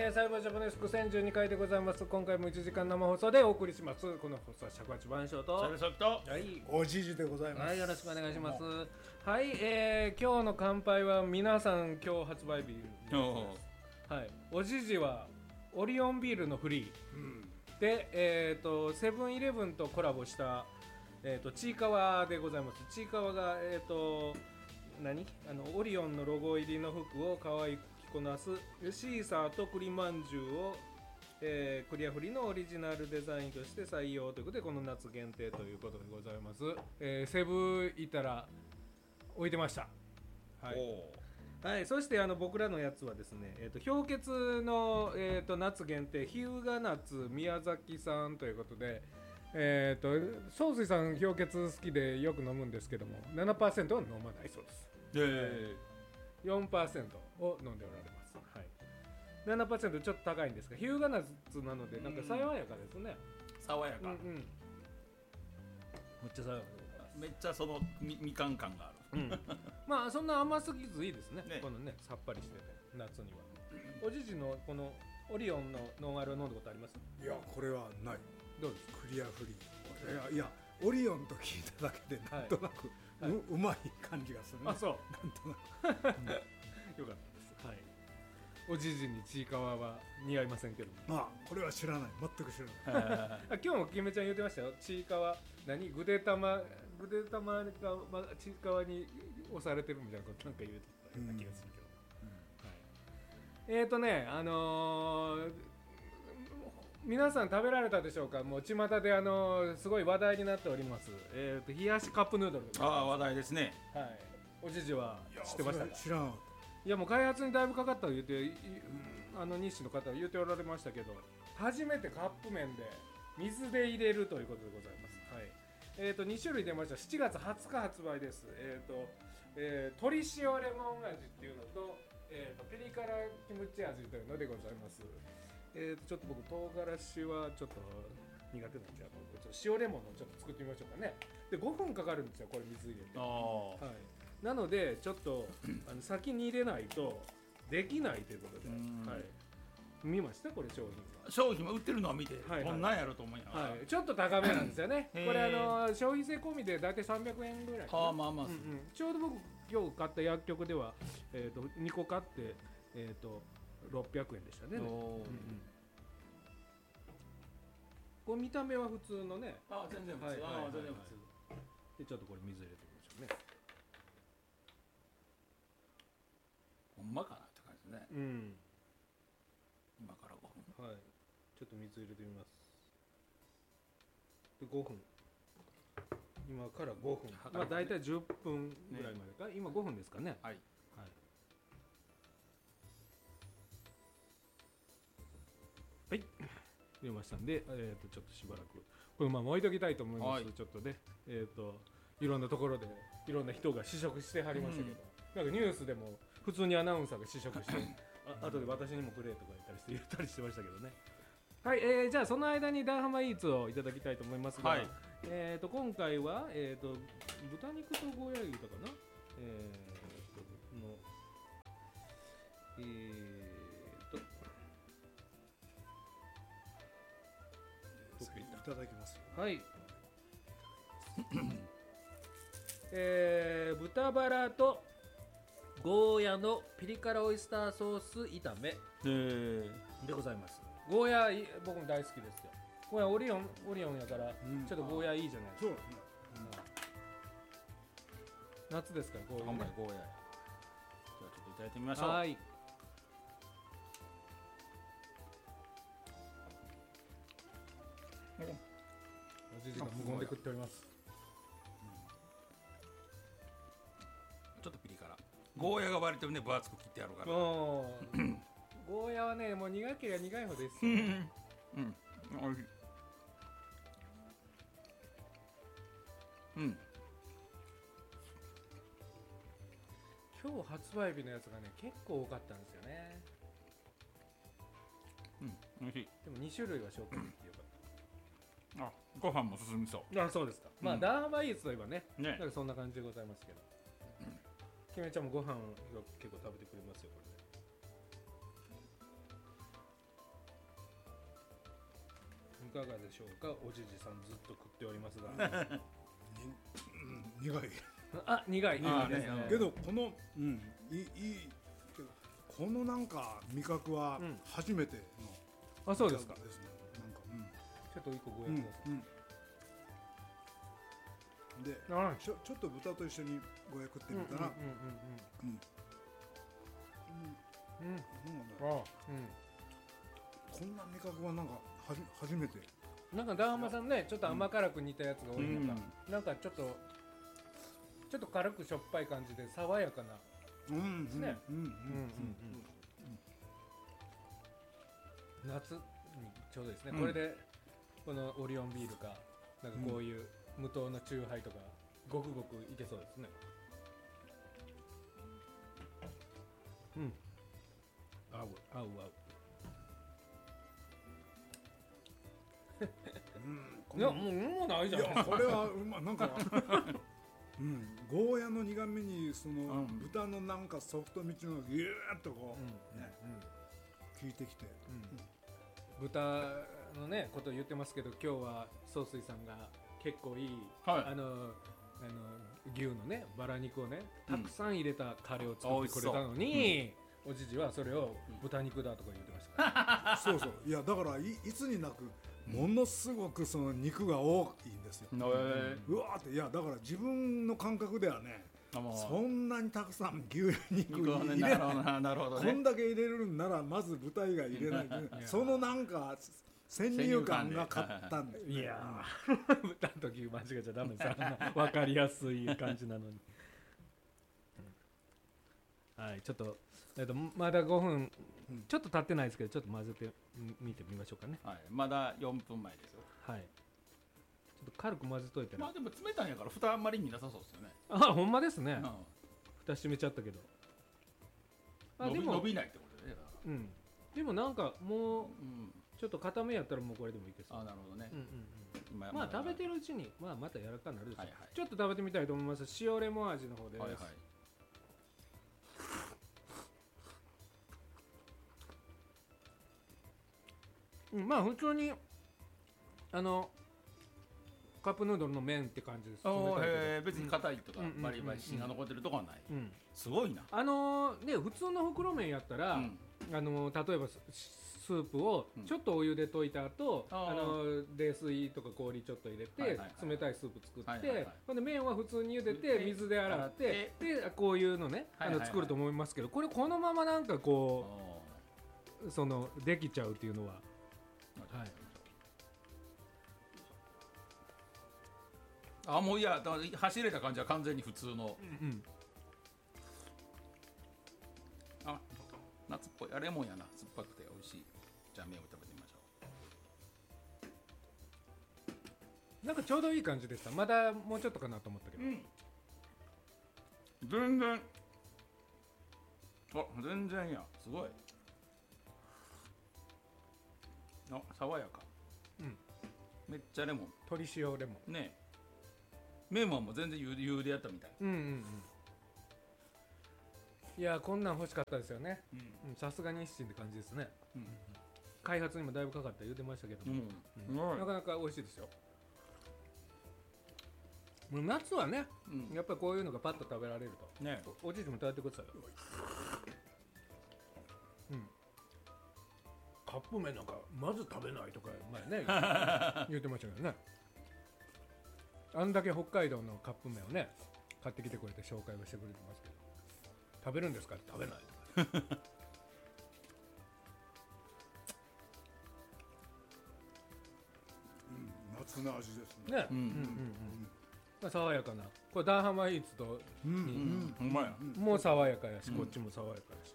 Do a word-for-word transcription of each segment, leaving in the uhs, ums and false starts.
ー、サイバージャパネスクせんじゅうにかいでございます。今回もいちじかん生放送でお送りします。この放送は尺八番章とサルソフト、 はい、 おじじでございます。 はい、よろしくお願いします。はい、えー、今日の乾杯は皆さん今日発売日です。はい、おじじはオリオンビールのフリー、うん、で、えーと、セブンイレブンとコラボした、えーと、ちいかわでございます。ちいかわが、えーと、何あのオリオンのロゴ入りの服を可愛く着こなすシーサーと栗まんじゅうを、えー、クリアフリーのオリジナルデザインとして採用ということで、この夏限定ということでございます。えー、セブ行ったら置いてました。はい、はい、そしてあの僕らのやつはですね、えー、と氷結の、えー、と夏限定日向夏宮崎さんということで、えー、と総帥さん氷結好きでよく飲むんですけども ななパーセント は飲まないそうです。 えー、 よんパーセント を飲んでおられます。はい、ななパーセント ちょっと高いんですが、日向夏なのでなんか爽やかですね。 爽やか、 うんうん、めっちゃ爽やかでめっちゃその み, みかん感がある、うん、 まあそんな甘すぎずいいですね。 ね、 このねさっぱりしてて夏には。おじじのこのオリオンのノンアルを飲んだことあります？ いや、これはない。 どうですか？ クリアフリー。いやいや、オリオンと聞いただけでなんとなく、はい、 う, うまい感じがする、ね、 あ、そうなんとなく、うん、 よかったです。はい、おじじにちいかわは似合いませんけども、 まあこれは知らない、全く知らない。 あ、今日もきめちゃん言ってましたよ。ちいかわ何ぐでたまぐでたまが、ま、ちいかわに押されてるみたいなことなんか言うてたような気がするけど、うんうん、はい、えーとねあのー皆さん食べられたでしょうか。もう巷で、あのー、すごい話題になっております、えー、と冷やしカップヌードル。 ああ、話題ですね。 はい、おじじは知ってましたか？ 知らん。 いや、もう開発にだいぶかかったと言って、あの日誌の方は言っておられましたけど、初めてカップ麺で水で入れるということでございます。はい、えー、とに種類出ました。しちがつはつか発売です。えーとえー、鶏塩レモン味っていうのと、えー、とピリ辛キムチ味というのでございます。えー、とちょっと僕唐辛子はちょっと苦手なんで、ちょっと塩レモンのちょっと作ってみましょうかね。でごふんかかるんですよ、これ水入れて。 あ、 はい、なのでちょっとあの先に入れないとできないということで、はい、見ました。これ商品は商品は売ってるのを見て、はい、 はい、 こんなんやろと思いながら、 はい、ちょっと高めなんですよね。これあの消費税込みでだいたいさんびゃくえんぐらい。 あ、まあまあ、うんうん、 ちょうど僕今日買った薬局では、えー、とにこ買って、えー、とろっぴゃくえんでしたね。うんうん、これ見た目は普通のね。 あ、全然普通、はいはいはいはい、あ、全然普通で、ちょっとこれ水入れてみましょうね。 ほんまかなって感じですね。うん、今からごふん。 はい、ちょっと水入れてみます。でごふん、今からごふん、まあだいたいじゅっぷんぐらいまでか、ね、今ごふんですかね。はい、はい、はい、入れましたんで、えー、とちょっとしばらくこのまま置いときたいと思います。はい、ちょっとね、えー、といろんなところでいろんな人が試食してはりましたけど、うん、なんかニュースでも普通にアナウンサーが試食してあ後で私にもくれとか言ったりして言ったりしてましたけどね。はい、えー、じゃあその間にダーハマイーツをいただきたいと思いますが、はい、えー、と今回は、えー、と豚肉とゴーヤー油かな、えー、とのえー、といただきます。 はい、えー、豚バラとゴーヤのピリ辛オイスターソース炒めでございます。ゴーヤ僕も大好きですよ。ゴーヤオリオンオリオンやから、うん、ちょっとゴーヤいいじゃないですか。そう、うん、夏ですからゴーヤ、ね、 今回ゴーヤ。じゃあちょっといただいてみましょう。はい。 おじじが無言で食っております。 ちょっとピリ辛。ゴーヤが割とね分厚く切ってあるから。 ゴーヤはねもう苦ければ苦いほどですよ、ね。うん、おいしい。うん。今日発売日のやつがね結構多かったんですよね。 うん、おいしい。 でもに種類は紹介できてよかった。 あ、ご飯も進みそう。 あ、そうですか。まあ、うん、ダーハマイーツといえばね、ね、なんかそんな感じでございますけど。きめちゃんもご飯が結構食べてくれますよこれで。 かがでしょうか。おじじさんずっと食っておりますが苦いあ、苦い苦いですね。 けどこの、うん、いいいいけどこのなんか味覚は初めての、 あ、そうですか。 ですね。なんか、うん、 ちょっと一個ご焼ください。 うんうん、で、ちょちょっと豚と一緒にご焼くってみたら、うんうんうんうん、うん、うん、うん、あ、うん、こんな味覚はなんかはじ初めて。 なんかダーハマさんね、ちょっと甘辛く煮たやつが多いのか、うん、なんかちょっとちょっと軽くしょっぱい感じで爽やかなですね。夏にちょうどですね、うん、これでこのオリオンビールかなんかこういう無糖のチューハイとかごくごくいけそうですね。うん、合う合う合ううん、いやもううまないじゃん。いやこれはうまなんかうん、ゴーヤの苦味にその、うん、豚のなんかソフト味のギューッとこう、うんねうん、効いてきて、 うん、豚のねことを言ってますけど、今日は総帥さんが結構いい、はい、あのあの牛のねバラ肉をねたくさん入れたカレーを作ってくれたのに、うん、おじじはそれを豚肉だとか言ってましたから、 うん、そうそういやだから い, いつになくものすごくその肉が多いんですよ、うん、うわーっていやだから自分の感覚ではねそんなにたくさん牛肉入れないなるほど、ね、こんだけ入れるんならまず豚以外入れないそのなんか先入観が勝ったんです、ね、 いや豚と牛間違えちゃダメさ分かりやすい感じなのにはいちょっと、えっと、まだごふんちょっと経ってないですけどちょっと混ぜてみてみましょうかね、 はい、まだよんぷんまえですよ。 はい、ちょっと軽く混ぜといて、ね、 まあでも冷たいんやから蓋あんまり見なさそうですよね。 あほんまですね、うん、蓋閉めちゃったけどあ伸び、でも伸びないってことね。 うん、でもなんかもう、うん、ちょっと固めやったらもうこれでもいけそう。 あなるほどね、うんうんうん、まあ食べてるうちに、まあ、また柔らかくなるでしょう、はいはい、ちょっと食べてみたいと思います。塩レモン味の方です、はいはいうん、まあ普通にあのカップヌードルの麺って感じです。 へ別に硬いとか、うん、バリバリ芯が残ってるとかはない、うん、すごいな。 あのー、ね普通の袋麺やったら、うん、あのー、例えばスープをちょっとお湯で溶いた後、うん、あのー、冷水とか氷ちょっと入れて、はいはいはい、冷たいスープ作って、はいはいはい、ほんで麺は普通に茹でて水で洗ってでこういうのね、はいはいはい、あの作ると思いますけど、これこのままなんかこうそのできちゃうっていうのははい、 あもういやだ走れた感じは完全に普通の、うんうん、あ夏っぽいあレモンやな酸っぱくて美味しい。じゃあ麺を食べてみましょう。なんかちょうどいい感じでした。まだもうちょっとかなと思ったけど、うん、 全然あ全然やすごいあ爽やか、うん、めっちゃレモン鶏塩レモンねえ麺はもう全然湯でやったみたい。うんうんうん。 いやこんなん欲しかったですよね。さすがに一心って感じですね、うん、開発にもだいぶかかった言うてましたけども、うんうん、なかなか美味しいですよ。もう夏はね、うん、やっぱりこういうのがパッと食べられると、ね、お, おじいちも食べてくださいよ、うん、カップ麺なんかまず食べないとか前ね言ってましたけどね。あんだけ北海道のカップ麺をね買ってきてくれて紹介をしてくれてますけど、食べるんですかって食べないとか、ねうん、夏の味ですね。ね、うんうんうんうん、 まあ、爽やかなこれダーハマイーツと、うんうんうん、もう爽やかやし、うん、こっちも爽やかやし、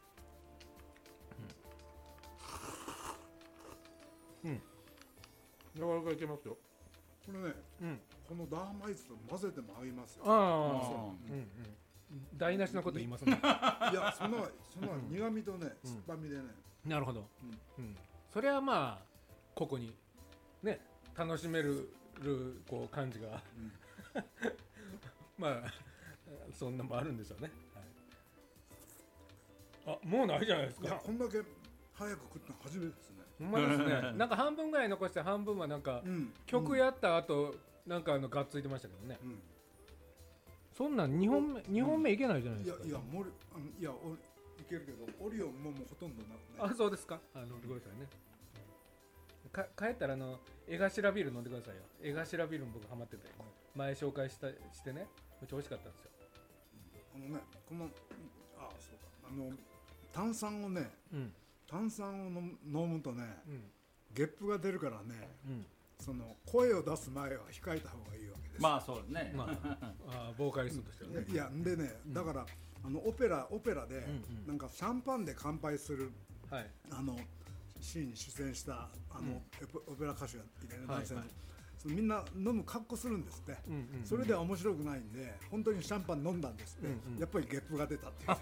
うん、うん、なかなかいけますよこれね、うん、このダーマイツと混ぜても合いますよ。 ああ、うんうん、台無しのこと言いますね。 いや、そのその苦味とね、うん、酸っぱみでね。 なるほど。うんうん、それはまあここにね楽しめるこう感じが、うん、まあそんなもあるんでしょうね。はい、あ、もうないじゃないですか。 いや、こんだけ早く食ったの初めてですね。 ほんまですね。なんか半分ぐらい残して半分はなんか、うん、曲やった後、うん、なんかあのがっついてましたけどね、うん、そんなんにほんめにほんめいけないじゃないですか。 いやいやもうあのいやおいけるけどオリオンももうほとんどなくない。 あ、そうですか。あのごめんなさいね。か帰ったらあの江頭ビール飲んでくださいよ。江頭ビールも僕ハマってて前紹介したしてね、めっちゃ美味しかったんですよ。 あのねこのあそうかあの炭酸をね、うん、炭酸を飲む、飲むとね、うん、ゲップが出るからね、うん、その声を出す前は控えた方がいいわけです。 まあそうね。 まあ、あボーカリストとしてはね。 いやでね、だから、うん、あのオペラオペラで、うんうん、なんかシャンパンで乾杯する、はい、あのシーンに出演したあの、うん、オペラ歌手がいてね、男性の、はいはい、そのみんな飲む格好するんですって、うんうんうん、それでは面白くないんで本当にシャンパン飲んだんですって、うんうん、やっぱりゲップが出たっていう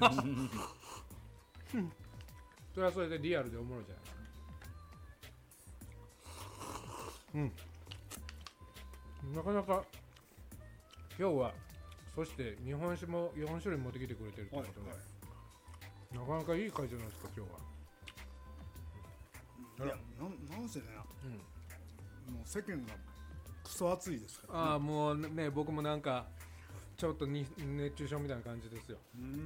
それはそれでリアルでおもろいじゃないですか。うん、なかなか今日はそして日本酒もよん種類持ってきてくれてるということで、はいはい、なかなかいい会じゃないですか今日は。 いや な, なんせね、うん、もう世間がクソ暑いですから、ね、 ああもうね僕もなんかちょっとに熱中症みたいな感じですよ。うん、うん、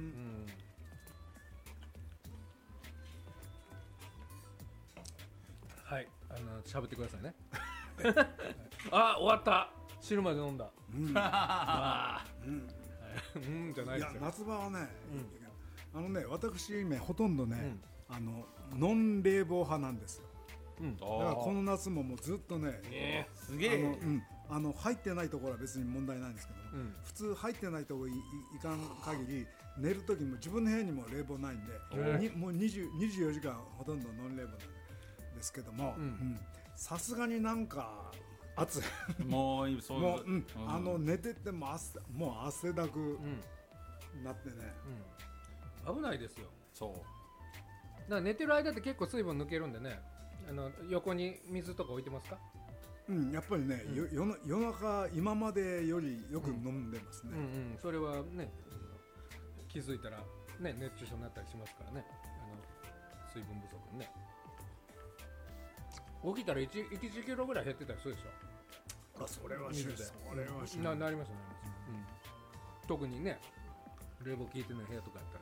はいあの喋ってくださいねあ終わった。死ぬまで飲んだ。うん、あうん、うんじゃないですよ。 いや夏場はね、うん、あのね私ねほとんどね、うん、あのノン冷房派なんですよ、うん、だからこの夏ももうずっとね、 えー、すげえ、 あの、うん、あの入ってないところは別に問題ないんですけども、うん、普通入ってないところ い, い, いかん限り寝るときも自分の部屋にも冷房ないんで、にもうにじゅう、にじゅうよじかんほとんどノン冷房なんですけども、さすがになんか暑いもうそうもう、うん、あの寝てても汗もう汗だくなってね、 うん、危ないですよ。 そうだから寝てる間って結構水分抜けるんでね。あの横に水とか置いてますか？ うん、やっぱりね、うん、よ夜, 夜中今までよりよく飲んでますね、 うんうんうん、それはね気づいたら、ね、熱中症になったりしますからね。あの水分不足ね。起きたら 1, いちキロぐらい減ってたりするでしょ。 あ、それは知る。それは知る。 な, なりますよね、うん、特にね冷房効いてない部屋とかや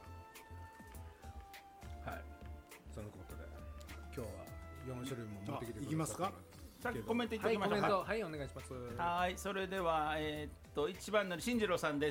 ったら。はい、そのことで今日はよん種類も持ってきてください。 いきますか。 さっきコメントいただきましょうか。 はい、はい、お願いします。 はい、それでは、えー、っといちばんの進次郎さんです。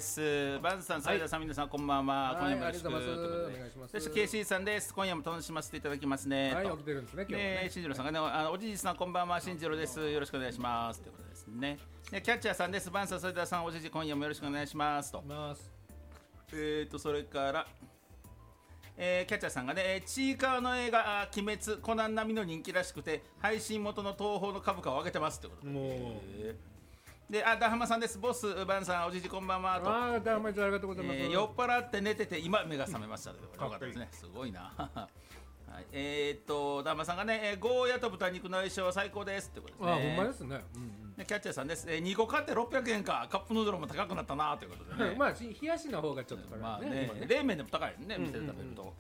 バンズさん、斉田さん、皆さんこんばんは。今夜もよろしく。お願いします。そして ケーシー さんです。今夜も楽しませていただきますね。 はい、起きてるんですね。今日はね。 進次郎さんがね、あのおじじさんこんばんは。進次郎です。よろしくお願いしますということですね。でキャッチャーさんです。バンさん、斉田さん、おじじ今夜もよろしくお願いしますと。えー、っとそれから。えー、キャッチャーさんがね、ちいかわの映画鬼滅コナン並みの人気らしくて配信元の東宝の株価を上げてますってことで、えー、で、あ、ダハマさんです。ボスバンさん、おじじこんばんはと。 あ、ダハマちゃんありがとうございます、えー、酔っ払って寝てて今目が覚めましたということでよかったですね。すごいなはい、えー、っとダハマさんがね、ゴーヤと豚肉の相性は最高ですってことですね。 あ、ほんまですね、うんうん、 キャッチャーさんです。えー、にこ買ってろっぴゃくえんか。カップヌードルも高くなったなということでねまあ冷やしの方がちょっと高いね、 まあね、冷麺でも高いね、店で食べると、